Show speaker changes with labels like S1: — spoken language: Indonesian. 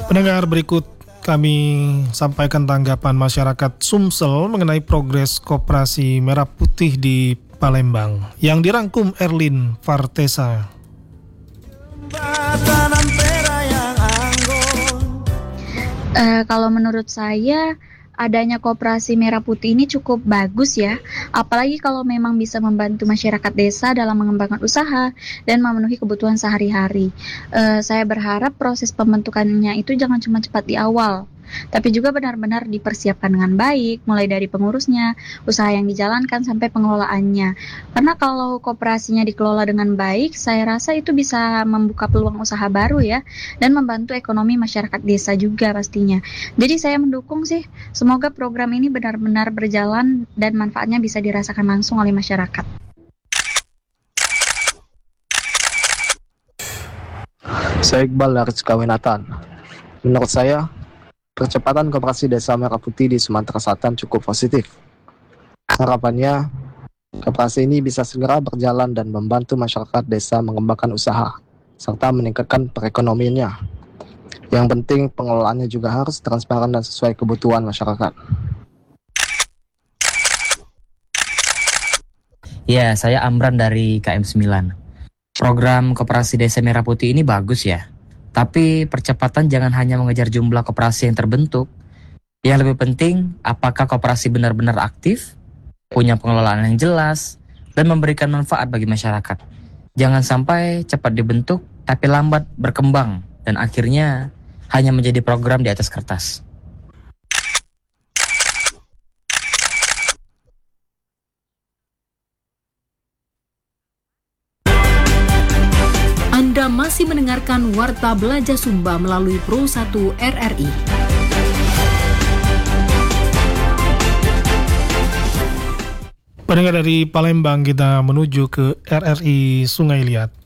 S1: Pendengar, berikut kami sampaikan tanggapan masyarakat Sumsel mengenai progres Koperasi Merah Putih di Palembang yang dirangkum Erlin Vartesa.
S2: Kalau menurut saya adanya Koperasi Merah Putih ini cukup bagus ya, apalagi kalau memang bisa membantu masyarakat desa dalam mengembangkan usaha dan memenuhi kebutuhan sehari-hari. Saya berharap proses pembentukannya itu jangan cuma cepat di awal, tapi juga benar-benar dipersiapkan dengan baik, mulai dari pengurusnya, usaha yang dijalankan sampai pengelolaannya. Karena kalau koperasinya dikelola dengan baik, saya rasa itu bisa membuka peluang usaha baru ya, dan membantu ekonomi masyarakat desa juga pastinya. Jadi saya mendukung sih, semoga program ini benar-benar berjalan dan manfaatnya bisa dirasakan langsung oleh masyarakat.
S3: Saya Iqbal dari Cikawinatan. Menurut saya, percepatan Koperasi Desa Merah Putih di Sumatera Selatan cukup positif. Harapannya, koperasi ini bisa segera berjalan dan membantu masyarakat desa mengembangkan usaha, serta meningkatkan perekonomiannya. Yang penting, pengelolaannya juga harus transparan dan sesuai kebutuhan masyarakat.
S4: Ya, saya Amran dari KM9. Program Koperasi Desa Merah Putih ini bagus ya. Tapi percepatan jangan hanya mengejar jumlah koperasi yang terbentuk. Yang lebih penting, apakah koperasi benar-benar aktif, punya pengelolaan yang jelas, dan memberikan manfaat bagi masyarakat. Jangan sampai cepat dibentuk, tapi lambat berkembang, dan akhirnya hanya menjadi program di atas kertas.
S5: Anda masih mendengarkan Warta Belajar Sumba melalui Pro 1 RRI.
S1: Pendengar, dari Palembang kita menuju ke RRI Sungai Liat.